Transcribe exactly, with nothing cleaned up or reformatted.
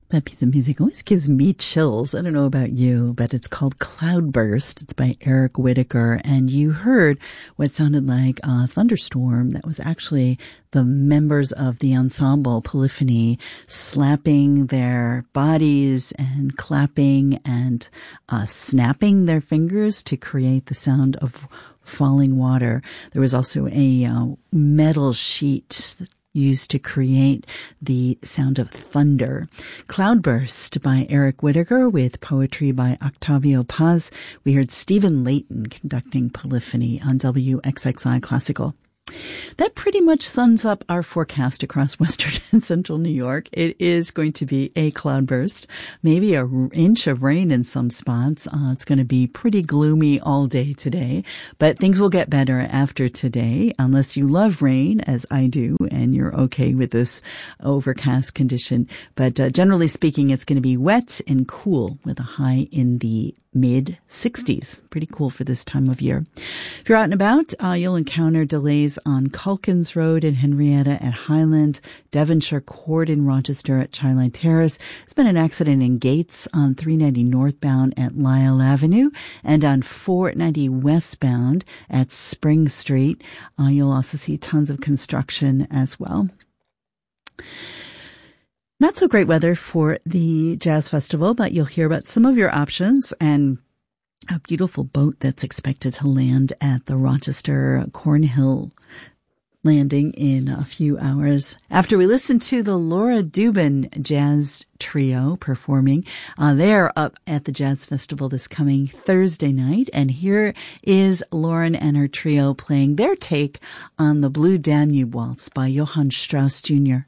That piece of music always gives me chills. I don't know about you, but it's called Cloudburst. It's by Eric Whitacre. And you heard what sounded like a thunderstorm that was actually the members of the ensemble Polyphony slapping their bodies and clapping and uh, snapping their fingers to create the sound of falling water. There was also a uh, metal sheet used to create the sound of thunder. Cloudburst by Eric Whitacre with poetry by Octavio Paz. We heard Stephen Layton conducting Polyphony on W X X I Classical. That pretty much sums up our forecast across western and central New York. It is going to be a cloudburst, maybe a r- inch of rain in some spots. Uh, it's going to be pretty gloomy all day today, but things will get better after today, unless you love rain, as I do, and you're okay with this overcast condition. But uh, generally speaking, it's going to be wet and cool with a high in the mid sixties. Pretty cool for this time of year. If you're out and about, uh, you'll encounter delays on Culkins Road in Henrietta at Highland, Devonshire Court in Rochester at Chi-Line Terrace. There's been an accident in Gates on three ninety northbound at Lyle Avenue and on four ninety westbound at Spring Street. Uh, you'll also see tons of construction as well. Not so great weather for the Jazz Festival, but you'll hear about some of your options and a beautiful boat that's expected to land at the Rochester Cornhill landing in a few hours. After we listen to the Laura Dubin Jazz Trio performing, uh, they're up at the Jazz Festival this coming Thursday night. And here is Lauren and her trio playing their take on the Blue Danube Waltz by Johann Strauss Junior